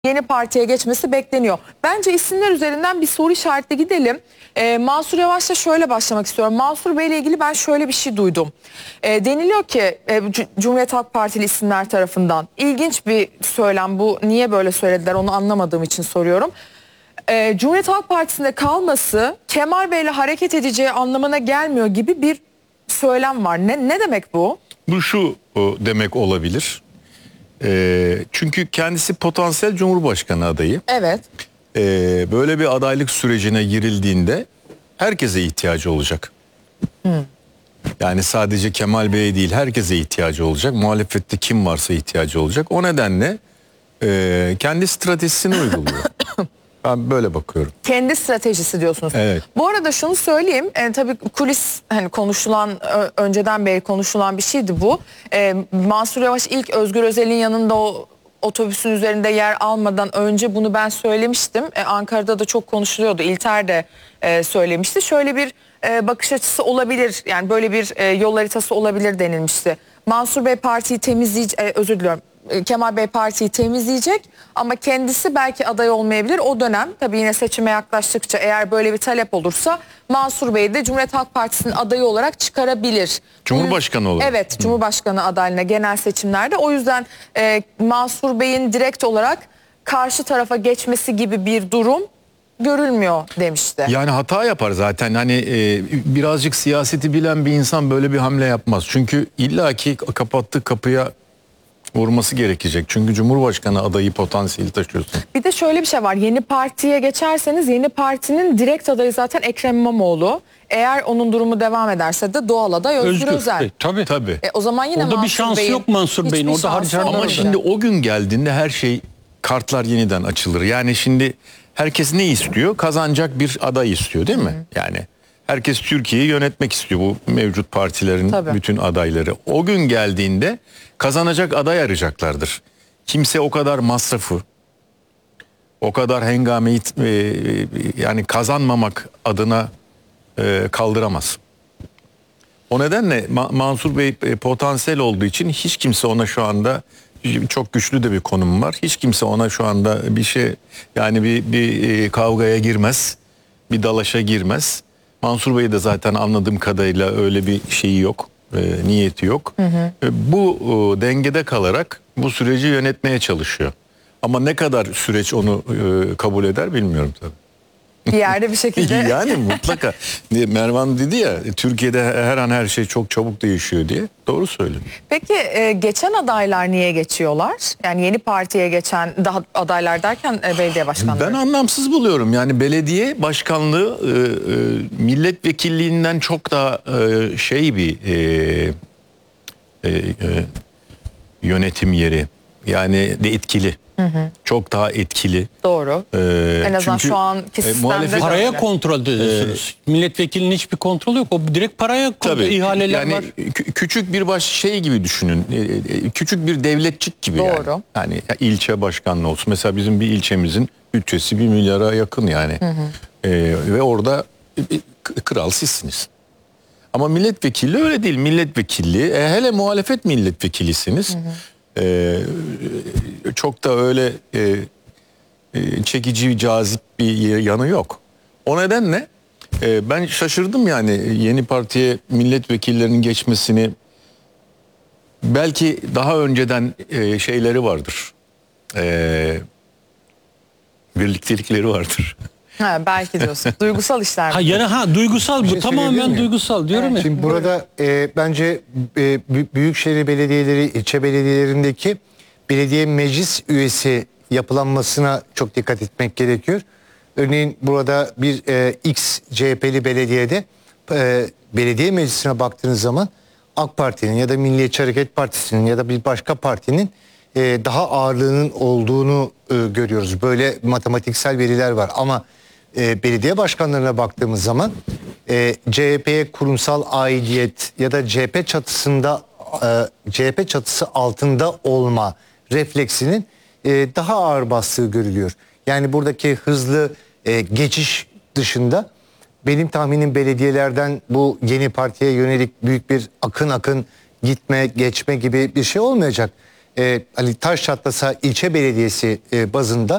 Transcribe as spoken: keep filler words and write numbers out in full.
yeni partiye geçmesi bekleniyor. Bence isimler üzerinden bir soru işaretli gidelim. Ee, Mansur Yavaş'la şöyle başlamak istiyorum. Mansur Bey ile ilgili ben şöyle bir şey duydum. Ee, deniliyor ki e, Cumhuriyet Halk Partili isimler tarafından. İlginç bir söylem bu. Niye böyle söylediler onu anlamadığım için soruyorum. Ee, Cumhuriyet Halk Partisi'nde kalması Kemal Bey ile hareket edeceği anlamına gelmiyor gibi bir söylem var. Ne, ne demek bu? Bu şu o, demek olabilir. E, çünkü kendisi potansiyel Cumhurbaşkanı adayı. Evet. E, böyle bir adaylık sürecine girildiğinde herkese ihtiyacı olacak. Hmm. Yani sadece Kemal Bey'e değil herkese ihtiyacı olacak. Muhalefette kim varsa ihtiyacı olacak. O nedenle e, kendi stratejisini uyguluyor. Ben böyle bakıyorum. Kendi stratejisi diyorsunuz. Evet. Bu arada şunu söyleyeyim. E, tabii kulis hani konuşulan ö, önceden beri konuşulan bir şeydi bu. E, Mansur Yavaş ilk Özgür Özel'in yanında o otobüsün üzerinde yer almadan önce bunu ben söylemiştim. E, Ankara'da da çok konuşuluyordu. İlter de e, söylemişti. Şöyle bir e, bakış açısı olabilir. Yani böyle bir e, yol haritası olabilir denilmişti. Mansur Bey partiyi temizleyecek, e, özür diliyorum. Kemal Bey partiyi temizleyecek ama kendisi belki aday olmayabilir. O dönem tabii yine seçime yaklaştıkça eğer böyle bir talep olursa Mansur Bey de Cumhuriyet Halk Partisi'nin adayı olarak çıkarabilir. Cumhurbaşkanı olarak. Evet, Cumhurbaşkanı adaylığına genel seçimlerde. O yüzden e, Mansur Bey'in direkt olarak karşı tarafa geçmesi gibi bir durum görülmüyor demişti. Yani hata yapar zaten. Hani e, birazcık siyaseti bilen bir insan böyle bir hamle yapmaz. Çünkü illaki kapattığı kapıya vurması gerekecek. Çünkü Cumhurbaşkanı adayı potansiyeli taşıyorsun. Bir de şöyle bir şey var. Yeni partiye geçerseniz yeni partinin direkt adayı zaten Ekrem İmamoğlu. Eğer onun durumu devam ederse de doğal aday Özgür, Özgür Özel. E, tabii. Tabii. E, o zaman yine Orada Mansur bir şansı Bey'in, yok Mansur Bey'in. Orada harcarlar. Ama şimdi o gün geldiğinde her şey, kartlar yeniden açılır. Yani şimdi herkes ne istiyor? Kazanacak bir aday istiyor değil mi? Hı. Yani herkes Türkiye'yi yönetmek istiyor, bu mevcut partilerin Tabii. bütün adayları. O gün geldiğinde kazanacak aday arayacaklardır. Kimse o kadar masrafı, o kadar hengameyi e, yani kazanmamak adına e, kaldıramaz. O nedenle Ma- Mansur Bey e, potansiyel olduğu için hiç kimse ona şu anda, çok güçlü de bir konum var. Hiç kimse ona şu anda bir şey, yani bir, bir e, kavgaya girmez, bir dalaşa girmez. Mansur Bey de zaten anladığım kadarıyla öyle bir şeyi yok, e, niyeti yok. Hı hı. E, bu e, dengede kalarak bu süreci yönetmeye çalışıyor. Ama ne kadar süreç onu e, kabul eder bilmiyorum tabii. Bir yerde bir şekilde. Yani mutlaka. Mervan dedi ya, Türkiye'de her an her şey çok çabuk değişiyor diye. Doğru söylüyor. Peki e, geçen adaylar niye geçiyorlar? Yani yeni partiye geçen daha adaylar derken e, belediye başkanları. Ben anlamsız buluyorum. Yani belediye başkanlığı e, e, milletvekilliğinden çok daha e, şey bir e, e, e, yönetim yeri. Yani de etkili. Hı hı. Çok daha etkili. Doğru. Ee, en azından şu anki e, sistemde. Paraya kontrol ediyorsunuz. Ee, Milletvekilinin hiçbir kontrolü yok. O direkt paraya kontrol, ihaleler yani var. Küçük bir baş şey gibi düşünün. Küçük bir devletçik gibi. Doğru. Yani. Yani ilçe başkanlığı olsun. Mesela bizim bir ilçemizin bütçesi bir milyara yakın yani. Hı hı. Ee, ve orada kral sizsiniz. Ama milletvekili öyle değil. Milletvekilliği, e, hele muhalefet milletvekilisiniz. Hı hı. Ee, çok da öyle e, e, çekici, cazip bir yanı yok. O nedenle e, ben şaşırdım yani yeni partiye milletvekillerinin geçmesini. Belki daha önceden e, şeyleri vardır. E, birliktelikleri vardır. Ha, belki diyorsun. Duygusal işler. Ha, yani ha duygusal bu, şey tamamen duygusal diyorum evet. ya. Şimdi burada e, bence e, büyükşehir belediyeleri, ilçe belediyelerindeki belediye meclis üyesi yapılanmasına çok dikkat etmek gerekiyor. Örneğin burada bir e, X C H P'li belediyede e, belediye meclisine baktığınız zaman AK Parti'nin ya da Milliyetçi Hareket Partisi'nin ya da bir başka partinin e, daha ağırlığının olduğunu e, görüyoruz. Böyle matematiksel veriler var ama E, belediye başkanlarına baktığımız zaman e, C H P'ye kurumsal aidiyet ya da C H P çatısında e, C H P çatısı altında olma refleksinin e, daha ağır bastığı görülüyor. Yani buradaki hızlı e, geçiş dışında benim tahminim belediyelerden bu yeni partiye yönelik büyük bir akın akın gitme, geçme gibi bir şey olmayacak. e, hani taş çatlasa ilçe belediyesi e, bazında